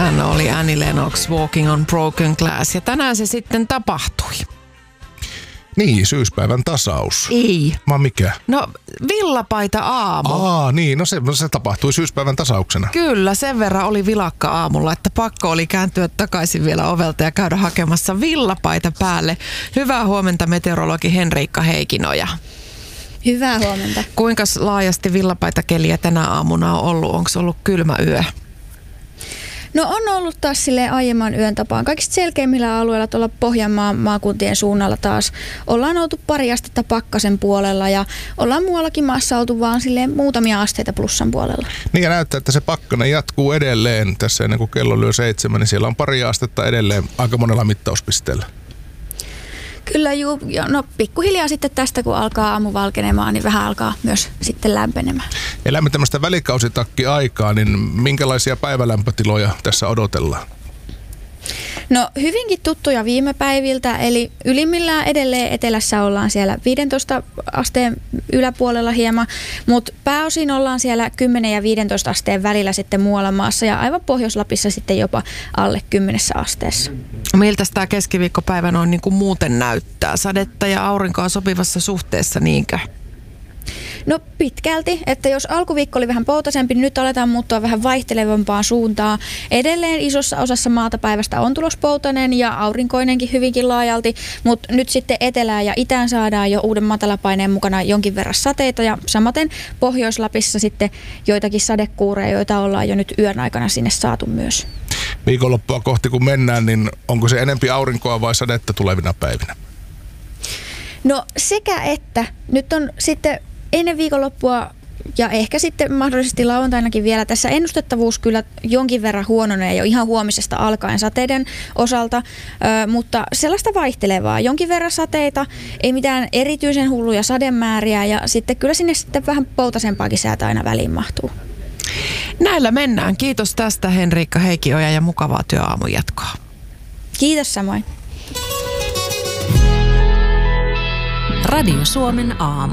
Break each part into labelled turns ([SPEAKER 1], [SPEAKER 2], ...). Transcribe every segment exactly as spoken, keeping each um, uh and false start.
[SPEAKER 1] Tänne oli Annie Lennox, Walking on Broken Glass, ja tänään se sitten tapahtui.
[SPEAKER 2] Niin, syyspäivän tasaus.
[SPEAKER 1] Ei.
[SPEAKER 2] Mä mikä?
[SPEAKER 1] No, villapaita aamu.
[SPEAKER 2] Aa, niin, no se, se tapahtui syyspäivän tasauksena.
[SPEAKER 1] Kyllä, sen verran oli vilakka aamulla, että pakko oli kääntyä takaisin vielä ovelta ja käydä hakemassa villapaita päälle. Hyvää huomenta, meteorologi Henriikka Heikinoja.
[SPEAKER 3] Hyvää huomenta.
[SPEAKER 1] Kuinka laajasti villapaitakeliä tänä aamuna on ollut? Onko ollut kylmä yö?
[SPEAKER 3] No on ollut taas silleen aiemman yön tapaan. Kaikista selkeimmillä alueilla tuolla Pohjanmaan maakuntien suunnalla taas ollaan oltu pari astetta pakkasen puolella ja ollaan muuallakin maassa oltu vaan silleen muutamia asteita plussan puolella.
[SPEAKER 2] Niin ja näyttää, että se pakkanen jatkuu edelleen tässä ennen kuin kello lyö seitsemän, niin siellä on pari astetta edelleen aika monella mittauspisteellä. Kyllä juu,
[SPEAKER 3] no pikkuhiljaa sitten tästä kun alkaa aamu valkenemaan, niin vähän alkaa myös sitten lämpenemään.
[SPEAKER 2] Elämme tämmöistä välikausitakki-aikaa, niin minkälaisia päivälämpötiloja tässä odotellaan?
[SPEAKER 3] No hyvinkin tuttuja viime päiviltä, eli ylimmillään edelleen etelässä ollaan siellä viidentoista asteen yläpuolella hieman, mutta pääosin ollaan siellä kymmenen ja viidentoista asteen välillä sitten muualla maassa ja aivan Pohjois-Lapissa sitten jopa alle kymmenessä asteessa.
[SPEAKER 1] Miltä tämä keskiviikkopäivä noin niin kuin muuten näyttää? Sadetta ja aurinkoa sopivassa suhteessa, niinkö?
[SPEAKER 3] No pitkälti, että jos alkuviikko oli vähän poutasempi, niin nyt aletaan muuttua vähän vaihtelevampaan suuntaan. Edelleen isossa osassa maata päivästä on tulos poutainen ja aurinkoinenkin hyvinkin laajalti, mutta nyt sitten etelään ja itään saadaan jo uuden matalapaineen mukana jonkin verran sateita ja samaten Pohjois-Lapissa sitten joitakin sadekuureja, joita ollaan jo nyt yön aikana sinne saatu myös.
[SPEAKER 2] Viikonloppua kohti kun mennään, niin onko se enempi aurinkoa vai sadetta tulevina päivinä?
[SPEAKER 3] No sekä että. Nyt on sitten ennen viikonloppua ja ehkä sitten mahdollisesti lauantainakin vielä tässä ennustettavuus kyllä jonkin verran huononee jo ihan huomisesta alkaen sateiden osalta, ö, mutta sellaista vaihtelevaa. Jonkin verran sateita, ei mitään erityisen hulluja sademääriä ja sitten kyllä sinne sitten vähän poutasempaakin säätä aina väliin mahtuu.
[SPEAKER 1] Näillä mennään. Kiitos tästä Henriikka Heikinoja ja mukavaa työaamun jatkoa.
[SPEAKER 3] Kiitos samoin.
[SPEAKER 4] Radio Suomen aamu.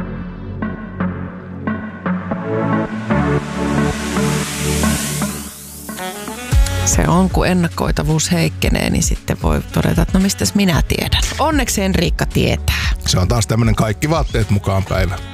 [SPEAKER 1] Se on, kun ennakoitavuus heikkenee, niin sitten voi todeta, että no mistäs minä tiedän. Onneksi Henriikka tietää.
[SPEAKER 2] Se on taas tämmöinen kaikki vaatteet mukaan päivä.